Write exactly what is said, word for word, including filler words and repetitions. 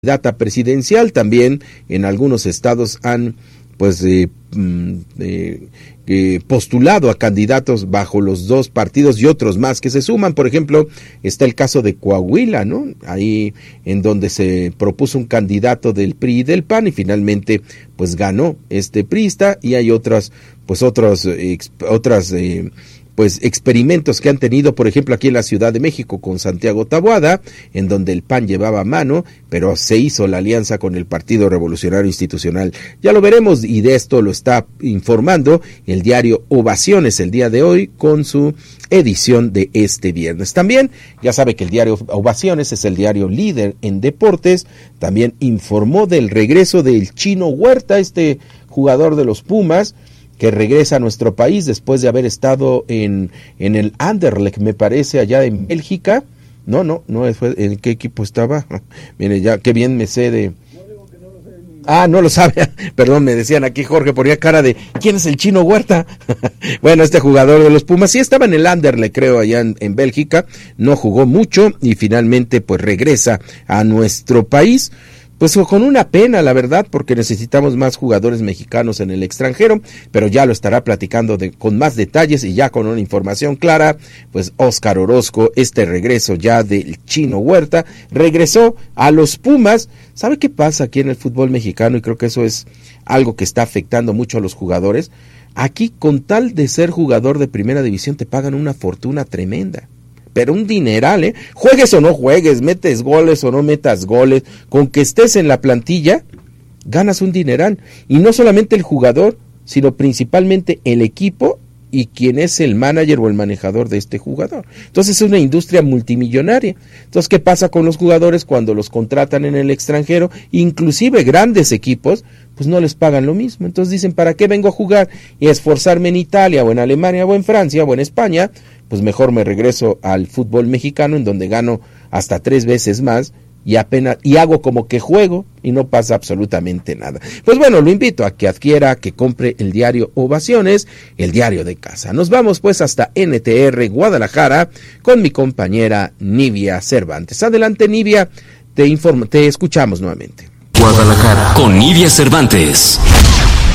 candidata presidencial. También en algunos estados han pues eh, eh, eh, postulado a candidatos bajo los dos partidos y otros más que se suman. Por ejemplo, está el caso de Coahuila, ¿no? Ahí en donde se propuso un candidato del P R I y del P A N y finalmente pues ganó este priista, y hay otras pues otros eh, otras eh, pues experimentos que han tenido, por ejemplo, aquí en la Ciudad de México con Santiago Taboada, en donde el P A N llevaba mano, pero se hizo la alianza con el Partido Revolucionario Institucional. Ya lo veremos, y de esto lo está informando el diario Ovaciones el día de hoy con su edición de este viernes. También, ya sabe que el diario Ovaciones es el diario líder en deportes. También informó del regreso del Chino Huerta, este jugador de los Pumas, que regresa a nuestro país después de haber estado en, en el Anderlecht, me parece, allá en Bélgica. No, no, no fue, ¿en qué equipo estaba? Mire, ya, qué bien me sé de... Ah, no lo sabe, perdón, me decían aquí, Jorge ponía cara de, ¿quién es el Chino Huerta? Bueno, este jugador de los Pumas, sí estaba en el Anderlecht, creo, allá en, en Bélgica, no jugó mucho y finalmente pues regresa a nuestro país. Pues con una pena, la verdad, porque necesitamos más jugadores mexicanos en el extranjero, pero ya lo estará platicando de, con más detalles y ya con una información clara, pues Óscar Orozco, este regreso ya del Chino Huerta, regresó a los Pumas. ¿Sabe qué pasa aquí en el fútbol mexicano? Y creo que eso es algo que está afectando mucho a los jugadores. Aquí, con tal de ser jugador de primera división, te pagan una fortuna tremenda. Pero un dineral, ¿eh? Juegues o no juegues, metes goles o no metas goles, con que estés en la plantilla, ganas un dineral. Y no solamente el jugador, sino principalmente el equipo y quien es el manager o el manejador de este jugador. Entonces es una industria multimillonaria. Entonces, ¿qué pasa con los jugadores cuando los contratan en el extranjero? Inclusive grandes equipos, pues no les pagan lo mismo. Entonces dicen, ¿para qué vengo a jugar y a esforzarme en Italia o en Alemania o en Francia o en España? Pues mejor me regreso al fútbol mexicano, en donde gano hasta tres veces más y apenas y hago como que juego y no pasa absolutamente nada. Pues bueno, lo invito a que adquiera, que compre el diario Ovaciones, el diario de casa. Nos vamos pues hasta N T R Guadalajara con mi compañera Nivia Cervantes. Adelante, Nivia, te informo, te escuchamos nuevamente. Guadalajara con Nivia Cervantes.